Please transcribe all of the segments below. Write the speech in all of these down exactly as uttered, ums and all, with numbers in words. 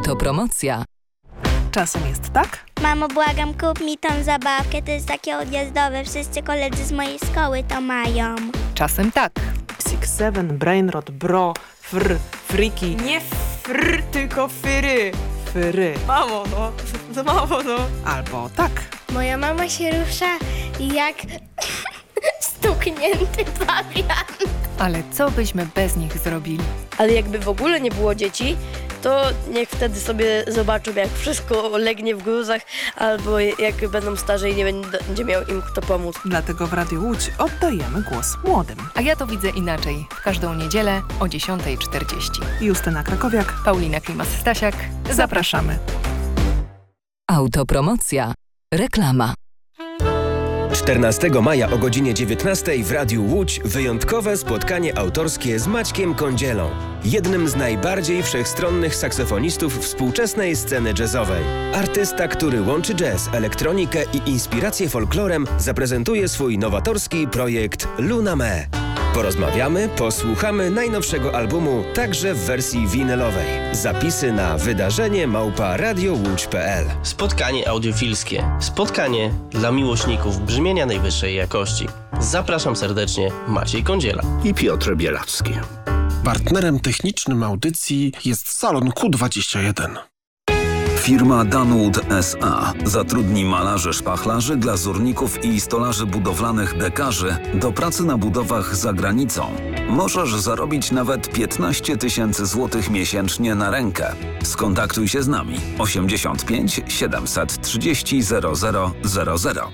Autopromocja. Czasem jest tak? Mamo, błagam, kup mi tą zabawkę, to jest takie odjazdowe, wszyscy koledzy z mojej szkoły to mają. Czasem tak. Six Seven, Brainrot, Bro, Fr, Friki. Nie fr, tylko fyry. Fry. Mamo, no. No mamo, no. Albo tak. Moja mama się rusza jak stuknięty pawian. Ale co byśmy bez nich zrobili? Ale jakby w ogóle nie było dzieci, to niech wtedy sobie zobaczą, jak wszystko legnie w gruzach, albo jak będą starzy i nie będzie miał im kto pomóc. Dlatego w Radiu Łódź oddajemy głos młodym. A ja to widzę inaczej. W każdą niedzielę o dziesiąta czterdzieści. Justyna Krakowiak, Paulina Klimas-Stasiak. Zapraszamy. Autopromocja. Reklama. czternastego maja o godzinie dziewiętnastej w Radiu Łódź wyjątkowe spotkanie autorskie z Maćkiem Kądzielą, jednym z najbardziej wszechstronnych saksofonistów współczesnej sceny jazzowej. Artysta, który łączy jazz, elektronikę i inspirację folklorem, zaprezentuje swój nowatorski projekt Luna Me. Porozmawiamy, posłuchamy najnowszego albumu także w wersji winylowej. Zapisy na wydarzenie małpa radiowódź kropka p l. Spotkanie audiofilskie. Spotkanie dla miłośników brzmienia najwyższej jakości. Zapraszam serdecznie, Maciej Kądziela i Piotr Bielacki. Partnerem technicznym audycji jest Salon Q dwadzieścia jeden. Firma Danwood S A zatrudni malarzy, szpachlarzy, glazurników i stolarzy budowlanych dekarzy do pracy na budowach za granicą. Możesz zarobić nawet piętnaście tysięcy złotych miesięcznie na rękę. Skontaktuj się z nami osiemdziesiąt pięć siedemset trzydzieści zero zero zero zero.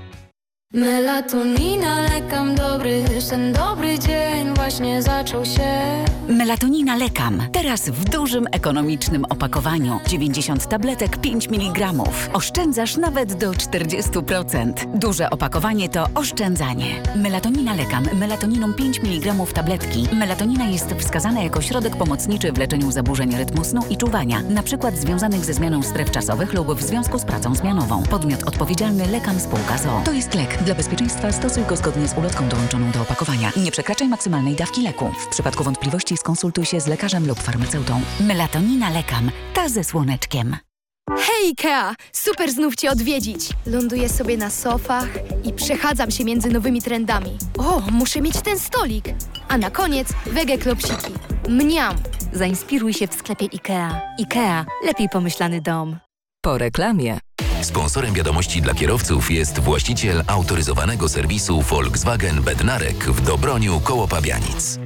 Melatonina, lekam dobry sen, dobry dzień właśnie zaczął się. Melatonina lekam. Teraz w dużym, ekonomicznym opakowaniu. dziewięćdziesiąt tabletek, pięć miligramów. Oszczędzasz nawet do czterdzieści procent. Duże opakowanie to oszczędzanie. Melatonina lekam. Melatoniną pięć miligramów tabletki. Melatonina jest wskazana jako środek pomocniczy w leczeniu zaburzeń rytmu snu i czuwania, na przykład związanych ze zmianą stref czasowych lub w związku z pracą zmianową. Podmiot odpowiedzialny Lekam Spółka z o o. To jest lek. Dla bezpieczeństwa stosuj go zgodnie z ulotką dołączoną do opakowania. Nie przekraczaj maksymalnej dawki leku. W przypadku wątpliwości skonsultuj się z lekarzem lub farmaceutą. Melatonina lekam. Ta ze słoneczkiem. Hej Ikea! Super znów Cię odwiedzić. Ląduję sobie na sofach i przechadzam się między nowymi trendami. O, muszę mieć ten stolik. A na koniec wege klopsiki. Mniam! Zainspiruj się w sklepie Ikea. Ikea. Lepiej pomyślany dom. Po reklamie. Sponsorem wiadomości dla kierowców jest właściciel autoryzowanego serwisu Volkswagen Bednarek w Dobroniu koło Pabianic.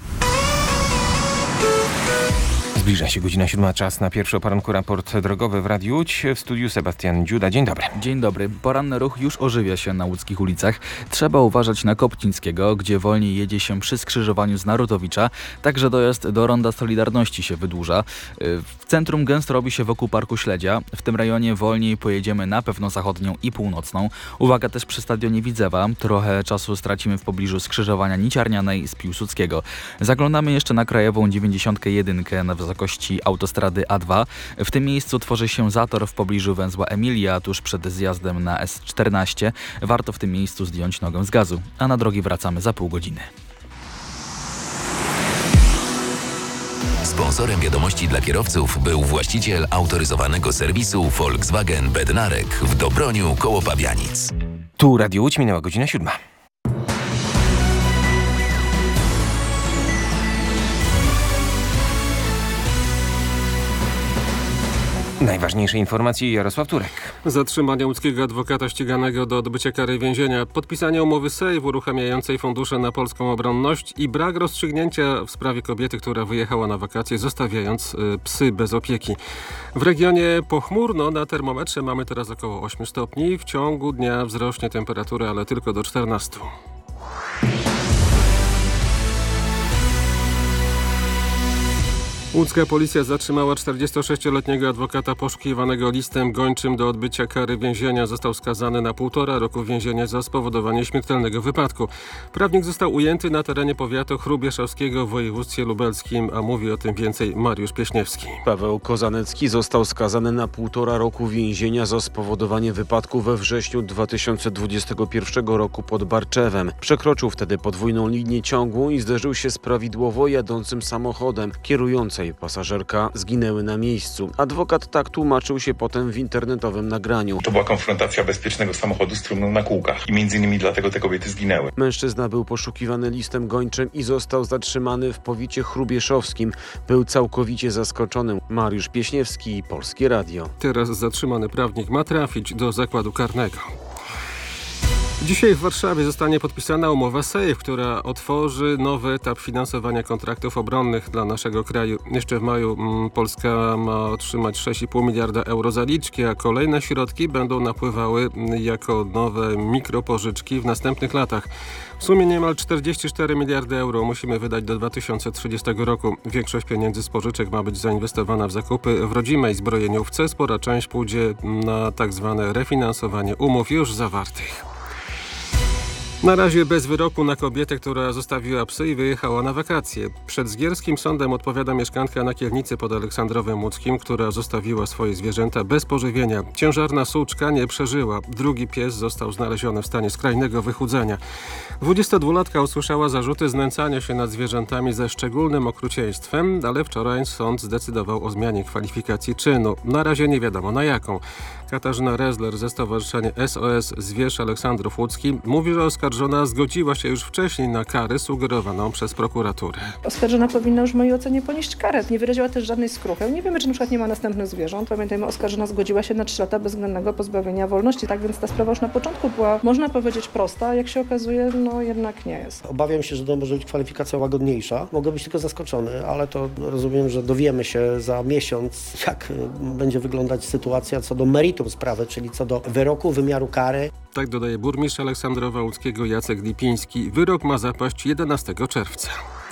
Zbliża się godzina siódma, czas na pierwszy o poranku raport drogowy w Radiu Łódź. W studiu Sebastian Dziuda. Dzień dobry. Dzień dobry. Poranny ruch już ożywia się na łódzkich ulicach. Trzeba uważać na Kopcińskiego, gdzie wolniej jedzie się przy skrzyżowaniu z Narutowicza. Także dojazd do Ronda Solidarności się wydłuża. W centrum gęsto robi się wokół Parku Śledzia. W tym rejonie wolniej pojedziemy na pewno zachodnią i północną. Uwaga też przy stadionie Widzewa. Trochę czasu stracimy w pobliżu skrzyżowania Niciarnianej z Piłsudskiego. Zaglądamy jeszcze na krajową dziewięćdziesiąt jeden na wysokości autostrady A dwa. W tym miejscu tworzy się zator w pobliżu węzła Emilia, tuż przed zjazdem na S czternaście. Warto w tym miejscu zdjąć nogę z gazu, a na drogi wracamy za pół godziny. Sponsorem wiadomości dla kierowców był właściciel autoryzowanego serwisu Volkswagen Bednarek w Dobroniu koło Pabianic. Tu Radio Łódź, minęła godzina siódma. Najważniejsze informacje Jarosław Turek. Zatrzymanie łódzkiego adwokata ściganego do odbycia kary więzienia, podpisanie umowy sejf uruchamiającej fundusze na polską obronność i brak rozstrzygnięcia w sprawie kobiety, która wyjechała na wakacje, zostawiając y, psy bez opieki. W regionie pochmurno, na termometrze mamy teraz około ośmiu stopni. W ciągu dnia wzrośnie temperatura, ale tylko do czternastu. Łódzka policja zatrzymała czterdziestosześcioletniego adwokata poszukiwanego listem gończym do odbycia kary więzienia. Został skazany na półtora roku więzienia za spowodowanie śmiertelnego wypadku. Prawnik został ujęty na terenie powiatu chrubieszowskiego w województwie lubelskim, a mówi o tym więcej Mariusz Pieśniewski. Paweł Kozanecki został skazany na półtora roku więzienia za spowodowanie wypadku we wrześniu dwa tysiące dwudziestego pierwszego roku pod Barczewem. Przekroczył wtedy podwójną linię ciągu i zderzył się z prawidłowo jadącym samochodem. Kierujący kierowca i pasażerka zginęły na miejscu. Adwokat tak tłumaczył się potem w internetowym nagraniu. To była konfrontacja bezpiecznego samochodu z trumną na kółkach i między innymi dlatego te kobiety zginęły. Mężczyzna był poszukiwany listem gończym i został zatrzymany w powiecie chrubieszowskim. Był całkowicie zaskoczony. Mariusz Pieśniewski, Polskie Radio. Teraz zatrzymany prawnik ma trafić do zakładu karnego. Dzisiaj w Warszawie zostanie podpisana umowa SAFE, która otworzy nowy etap finansowania kontraktów obronnych dla naszego kraju. Jeszcze w maju m, Polska ma otrzymać sześć i pół miliarda euro zaliczki, a kolejne środki będą napływały m, jako nowe mikropożyczki w następnych latach. W sumie niemal czterdzieści cztery miliardy euro musimy wydać do dwa tysiące trzydziestego roku. Większość pieniędzy z pożyczek ma być zainwestowana w zakupy w rodzimej zbrojeniówce. Spora część pójdzie na tak zwane refinansowanie umów już zawartych. Na razie bez wyroku na kobietę, która zostawiła psy i wyjechała na wakacje. Przed zgierskim sądem odpowiada mieszkanka na Kielnicy pod Aleksandrowem Łódzkim, która zostawiła swoje zwierzęta bez pożywienia. Ciężarna suczka nie przeżyła. Drugi pies został znaleziony w stanie skrajnego wychudzenia. dwudziestodwulatka usłyszała zarzuty znęcania się nad zwierzętami ze szczególnym okrucieństwem, ale wczoraj sąd zdecydował o zmianie kwalifikacji czynu. Na razie nie wiadomo na jaką. Katarzyna Rezler ze Stowarzyszenia S O S Zwierz Aleksandrów Łódzki mówi, że oskarżona zgodziła się już wcześniej na karę sugerowaną przez prokuraturę. Oskarżona powinna już w mojej ocenie ponieść karę. Nie wyraziła też żadnej skruchy. Nie wiemy, czy na przykład nie ma następnych zwierząt. Pamiętajmy, oskarżona zgodziła się na trzy lata bezwzględnego pozbawienia wolności. Tak więc ta sprawa już na początku była, można powiedzieć, prosta. Jak się okazuje, no jednak nie jest. Obawiam się, że to może być kwalifikacja łagodniejsza. Mogę być tylko zaskoczony, ale to rozumiem, że dowiemy się za miesiąc, jak będzie wyglądać sytuacja co do meritum sprawy, czyli co do wyroku, wymiaru kary. Tak dodaje burmistrz Aleksandrowa Łódzkiego Jacek Lipiński. Wyrok ma zapaść jedenastego czerwca.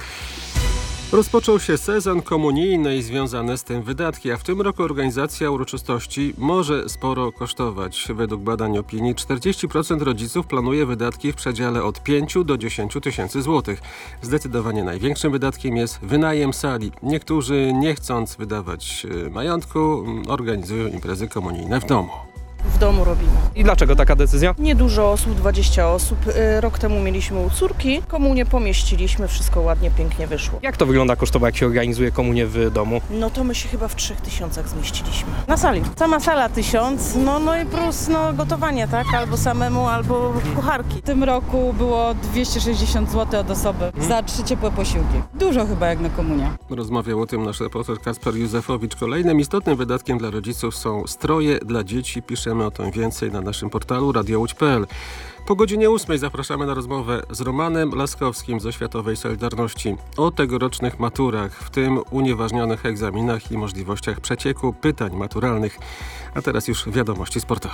Rozpoczął się sezon komunijny i związane z tym wydatki, a w tym roku organizacja uroczystości może sporo kosztować. Według badań opinii czterdzieści procent rodziców planuje wydatki w przedziale od pięciu do dziesięciu tysięcy złotych. Zdecydowanie największym wydatkiem jest wynajem sali. Niektórzy, nie chcąc wydawać majątku, organizują imprezy komunijne w domu. W domu robimy. I dlaczego taka decyzja? Niedużo osób, dwadzieścia osób. Rok temu mieliśmy u córki. Komunię pomieściliśmy, wszystko ładnie, pięknie wyszło. Jak to wygląda kosztowo, jak się organizuje komunię w domu? No to my się chyba w trzech tysiącach zmieściliśmy. Na sali. Sama sala tysiąc, no, no i plus no, gotowanie, tak? Albo samemu, albo kucharki. W tym roku było dwieście sześćdziesiąt złotych od osoby hmm. za trzy ciepłe posiłki. Dużo chyba jak na komunię. Rozmawiał o tym nasz reporter Kacper Józefowicz. Kolejnym istotnym wydatkiem dla rodziców są stroje dla dzieci. Piszemy o tym więcej na naszym portalu radio łódź kropka p l. Po godzinie ósmej zapraszamy na rozmowę z Romanem Laskowskim z Oświatowej Solidarności o tegorocznych maturach, w tym unieważnionych egzaminach i możliwościach przecieku pytań maturalnych. A teraz już wiadomości sportowe.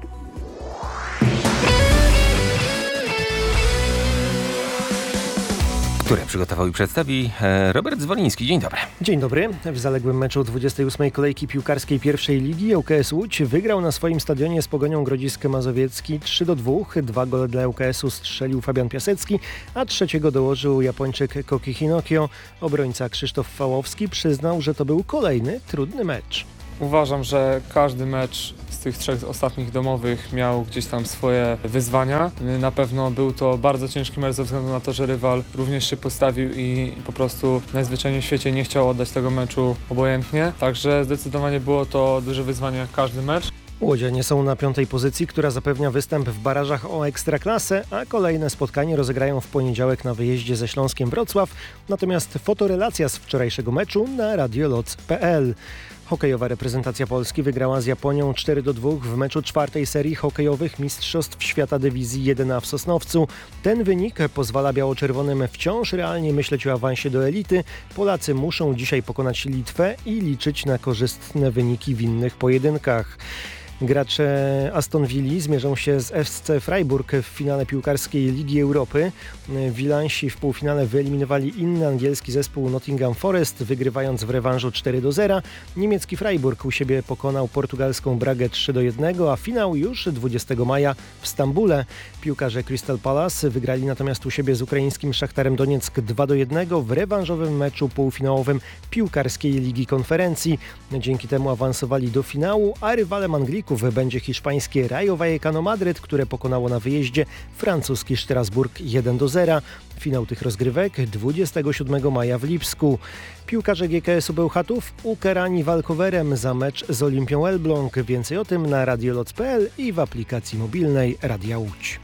Które przygotował i przedstawi Robert Zwoliński. Dzień dobry. Dzień dobry. W zaległym meczu dwudziestej ósmej kolejki piłkarskiej pierwszej ligi U K S Łódź wygrał na swoim stadionie z Pogonią Grodzisk Mazowiecki trzy do dwóch. Dwa gole dla U K S u strzelił Fabian Piasecki, a trzeciego dołożył Japończyk Koki Hinokio. Obrońca Krzysztof Fałowski przyznał, że to był kolejny trudny mecz. Uważam, że każdy mecz z tych trzech ostatnich domowych miał gdzieś tam swoje wyzwania. Na pewno był to bardzo ciężki mecz ze względu na to, że rywal również się postawił i po prostu najzwyczajniej w świecie nie chciał oddać tego meczu obojętnie. Także zdecydowanie było to duże wyzwanie jak każdy mecz. Łodzianie są na piątej pozycji, która zapewnia występ w barażach o Ekstraklasę, a kolejne spotkanie rozegrają w poniedziałek na wyjeździe ze Śląskiem Wrocław. Natomiast fotorelacja z wczorajszego meczu na radioloc kropka p l. Hokejowa reprezentacja Polski wygrała z Japonią cztery do dwóch w meczu czwartej serii hokejowych Mistrzostw Świata Dywizji jeden A w Sosnowcu. Ten wynik pozwala biało-czerwonym wciąż realnie myśleć o awansie do elity. Polacy muszą dzisiaj pokonać Litwę i liczyć na korzystne wyniki w innych pojedynkach. Gracze Aston Villa zmierzą się z F C Freiburg w finale piłkarskiej Ligi Europy. Wilansi w półfinale wyeliminowali inny angielski zespół Nottingham Forest, wygrywając w rewanżu cztery do zera. Niemiecki Freiburg u siebie pokonał portugalską Bragę trzy do jednego, a finał już dwudziestego maja w Stambule. Piłkarze Crystal Palace wygrali natomiast u siebie z ukraińskim Szachtarem Donieck dwa do jednego w rewanżowym meczu półfinałowym piłkarskiej Ligi Konferencji. Dzięki temu awansowali do finału, a rywalem Anglików pojedynków będzie hiszpańskie Rayo Vallecano Madryt, które pokonało na wyjeździe francuski Strasburg jeden do zera. Finał tych rozgrywek dwudziestego siódmego maja w Lipsku. Piłkarze G K S-u Bełchatów ukarani walkowerem za mecz z Olimpią Elbląg. Więcej o tym na radioloc kropka p l i w aplikacji mobilnej Radia Łódź.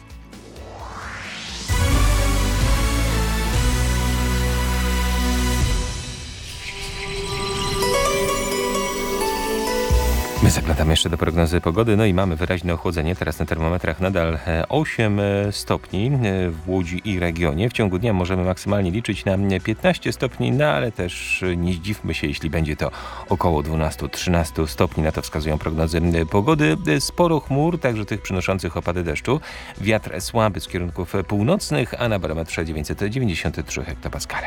My zaglądamy jeszcze do prognozy pogody, no i mamy wyraźne ochłodzenie. Teraz na termometrach nadal osiem stopni w Łodzi i regionie. W ciągu dnia możemy maksymalnie liczyć na piętnaście stopni, no ale też nie zdziwmy się, jeśli będzie to około dwanaście trzynaście stopni. Na to wskazują prognozy pogody. Sporo chmur, także tych przynoszących opady deszczu. Wiatr słaby z kierunków północnych, a na barometrze dziewięćset dziewięćdziesiąt trzy hektopaskale.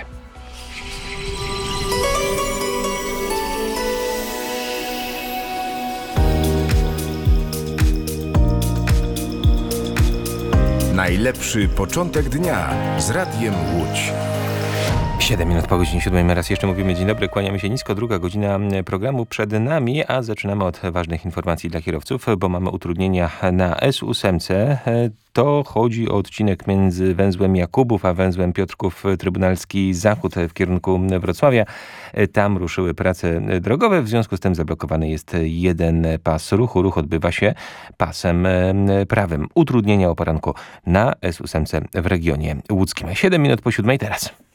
Najlepszy początek dnia z Radiem Łódź. siedem minut po godzinie siódmej. Raz jeszcze mówimy dzień dobry, kłaniamy się nisko. Druga godzina programu przed nami, a zaczynamy od ważnych informacji dla kierowców, bo mamy utrudnienia na S osiem. To chodzi o odcinek między węzłem Jakubów a węzłem Piotrków Trybunalski Zachód w kierunku Wrocławia. Tam ruszyły prace drogowe, w związku z tym zablokowany jest jeden pas ruchu. Ruch odbywa się pasem prawym. Utrudnienia o poranku na S osiem w regionie łódzkim. siedem minut po siódmej teraz.